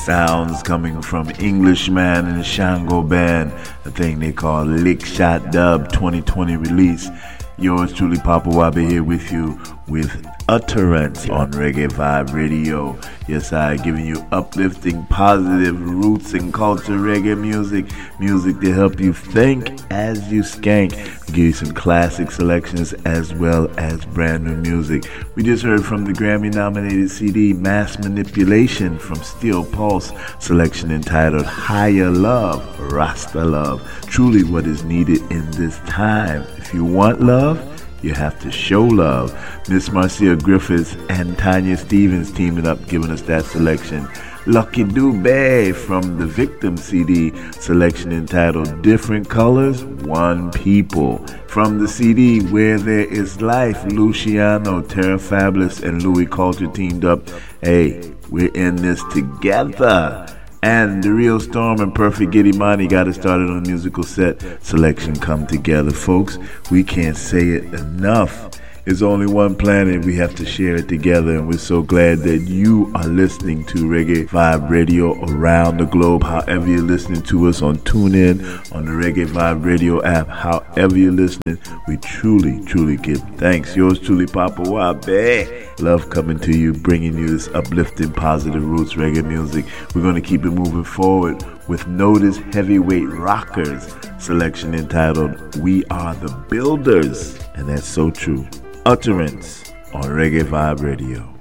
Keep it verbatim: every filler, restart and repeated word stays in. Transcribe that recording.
sounds coming from Englishman and Shango Band, a thing they call Lick Shot Dub twenty twenty release. Yours truly, Papa Wabe, here with you with Utterance on Reggae Vibe Radio. Yes, I giving you uplifting, positive roots and culture reggae music, music to help you think as you skank. We give you some classic selections as well as brand new music. We just heard from the Grammy-nominated C D Mass Manipulation from Steel Pulse, selection entitled Higher Love, Rasta Love. Truly what is needed in this time. If you want love, you have to show love. Miss Marcia Griffiths and Tanya Stevens teaming up, giving us that selection. Lucky Dube from the Victim C D, selection entitled Different Colors, One People. From the C D Where There Is Life, Luciano, Terra Fabulous, and Louis Coulter teamed up. Hey, we're in this together. And The Real Storm and Perfect Giddy Money got us started on a musical set. Selection come together, folks. We can't say it enough. There's only one planet. We have to share it together. And we're so glad that you are listening to Reggae Vibe Radio around the globe. However you're listening to us on TuneIn, on the Reggae Vibe Radio app, however you're listening, we truly, truly give thanks. Yours truly, Papa Wabe. Love coming to you, bringing you this uplifting, positive roots reggae music. We're going to keep it moving forward with Notice Heavyweight Rockers, selection entitled We Are the Builders. And that's so true. Utterance on Reggae Vibe Radio.